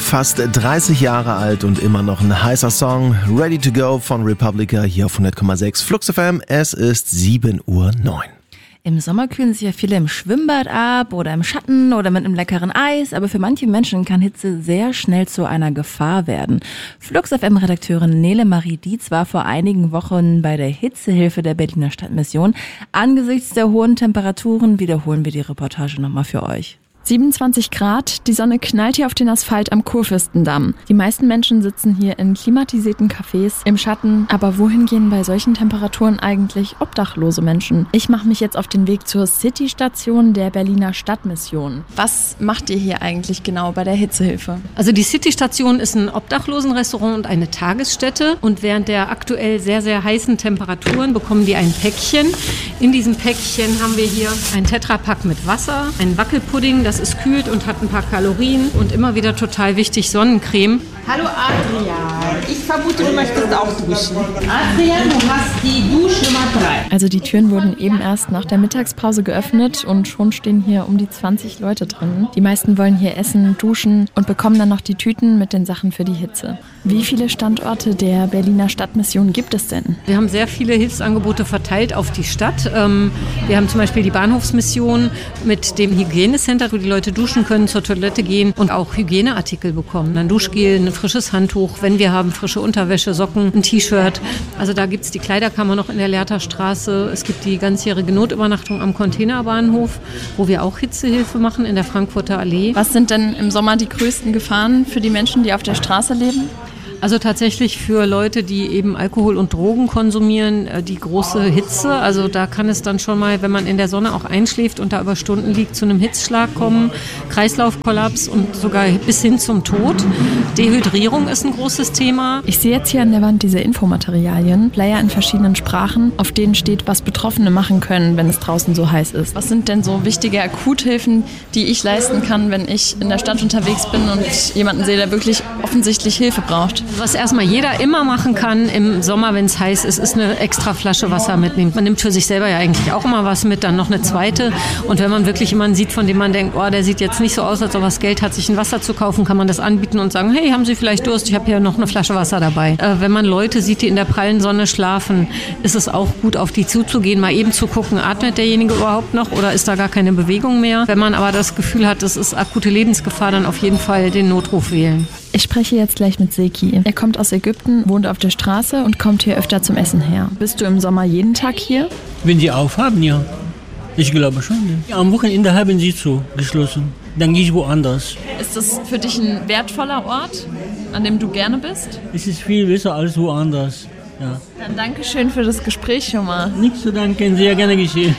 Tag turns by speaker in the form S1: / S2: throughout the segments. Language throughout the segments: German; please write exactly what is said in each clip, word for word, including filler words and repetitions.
S1: Fast dreißig Jahre alt und immer noch ein heißer Song. Ready to Go von Republica hier auf hundert Komma sechs Flux F M. Es ist sieben Uhr neun.
S2: Im Sommer kühlen sich ja viele im Schwimmbad ab oder im Schatten oder mit einem leckeren Eis, aber für manche Menschen kann Hitze sehr schnell zu einer Gefahr werden. Flux F M-Redakteurin Nele Marie Dietz war vor einigen Wochen bei der Hitzehilfe der Berliner Stadtmission. Angesichts der hohen Temperaturen wiederholen wir die Reportage nochmal für euch.
S3: siebenundzwanzig Grad, die Sonne knallt hier auf den Asphalt am Kurfürstendamm. Die meisten Menschen sitzen hier in klimatisierten Cafés im Schatten. Aber wohin gehen bei solchen Temperaturen eigentlich obdachlose Menschen? Ich mache mich jetzt auf den Weg zur City-Station der Berliner Stadtmission. Was macht ihr hier eigentlich genau bei der Hitzehilfe?
S4: Also die City-Station ist ein Obdachlosenrestaurant und eine Tagesstätte. Und während der aktuell sehr, sehr heißen Temperaturen bekommen die ein Päckchen. In diesem Päckchen haben wir hier ein Tetrapack mit Wasser, einen Wackelpudding, das ist kühlt und hat ein paar Kalorien und immer wieder total wichtig Sonnencreme.
S5: Hallo Adrian, ich vermute, du möchtest auch duschen. Adrian, du hast die Dusche Nummer drei.
S3: Also die Türen wurden eben erst nach der Mittagspause geöffnet und schon stehen hier um die zwanzig Leute drin. Die meisten wollen hier essen, duschen und bekommen dann noch die Tüten mit den Sachen für die Hitze. Wie viele Standorte der Berliner Stadtmission gibt es denn?
S4: Wir haben sehr viele Hilfsangebote verteilt auf die Stadt. Wir haben zum Beispiel die Bahnhofsmission mit dem Hygienecenter, wo die Leute duschen können, zur Toilette gehen und auch Hygieneartikel bekommen. Ein Duschgel, ein frisches Handtuch, wenn wir haben frische Unterwäsche, Socken, ein T-Shirt. Also da gibt es die Kleiderkammer noch in der Lehrterstraße. Es gibt die ganzjährige Notübernachtung am Containerbahnhof, wo wir auch Hitzehilfe machen in der Frankfurter Allee.
S3: Was sind denn im Sommer die größten Gefahren für die Menschen, die auf der Straße leben?
S4: Also tatsächlich für Leute, die eben Alkohol und Drogen konsumieren, die große Hitze. Also da kann es dann schon mal, wenn man in der Sonne auch einschläft und da über Stunden liegt, zu einem Hitzschlag kommen, Kreislaufkollaps und sogar bis hin zum Tod. Dehydrierung ist ein großes Thema.
S3: Ich sehe jetzt hier an der Wand diese Infomaterialien, Flyer in verschiedenen Sprachen, auf denen steht, was Betroffene machen können, wenn es draußen so heiß ist. Was sind denn so wichtige Akuthilfen, die ich leisten kann, wenn ich in der Stadt unterwegs bin und jemanden sehe, der wirklich offensichtlich Hilfe braucht?
S4: Was erstmal jeder immer machen kann im Sommer, wenn es heiß ist, ist eine extra Flasche Wasser mitnehmen. Man nimmt für sich selber ja eigentlich auch immer was mit, dann noch eine zweite. Und wenn man wirklich jemanden sieht, von dem man denkt, oh, der sieht jetzt nicht so aus, als ob er das Geld hat, sich ein Wasser zu kaufen, kann man das anbieten und sagen, hey, haben Sie vielleicht Durst? Ich habe hier noch eine Flasche Wasser dabei. Äh, wenn man Leute sieht, die in der prallen Sonne schlafen, ist es auch gut, auf die zuzugehen, mal eben zu gucken, atmet derjenige überhaupt noch oder ist da gar keine Bewegung mehr? Wenn man aber das Gefühl hat, das ist akute Lebensgefahr, dann auf jeden Fall den Notruf wählen.
S3: Ich spreche jetzt gleich mit Seki. Er kommt aus Ägypten, wohnt auf der Straße und kommt hier öfter zum Essen her. Bist du im Sommer jeden Tag hier?
S6: Wenn sie aufhaben, ja. Ich glaube schon. Ja. Am Wochenende haben sie zu geschlossen. Dann gehe ich woanders.
S3: Ist das für dich ein wertvoller Ort, an dem du gerne bist?
S6: Es ist viel besser als woanders. Ja.
S3: Dann danke schön für das Gespräch schon mal.
S6: Nichts zu danken, sehr gerne geschehen.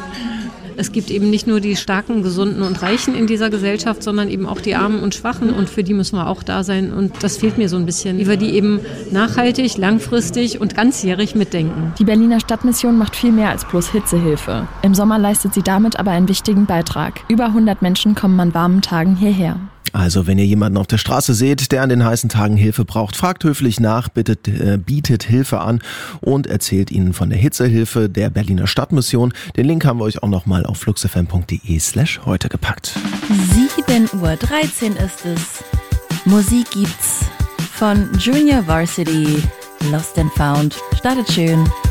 S4: Es gibt eben nicht nur die Starken, Gesunden und Reichen in dieser Gesellschaft, sondern eben auch die Armen und Schwachen und für die müssen wir auch da sein und das fehlt mir so ein bisschen, wie wir die eben nachhaltig, langfristig und ganzjährig mitdenken.
S3: Die Berliner Stadtmission macht viel mehr als bloß Hitzehilfe. Im Sommer leistet sie damit aber einen wichtigen Beitrag. Über hundert Menschen kommen an warmen Tagen hierher.
S1: Also, wenn ihr jemanden auf der Straße seht, der an den heißen Tagen Hilfe braucht, fragt höflich nach, bittet, äh, bietet Hilfe an und erzählt ihnen von der Hitzehilfe der Berliner Stadtmission. Den Link haben wir euch auch nochmal auf fluxfm punkt de slash heute gepackt.
S2: sieben Uhr dreizehn ist es. Musik gibt's von Junior Varsity. Lost and Found. Startet schön.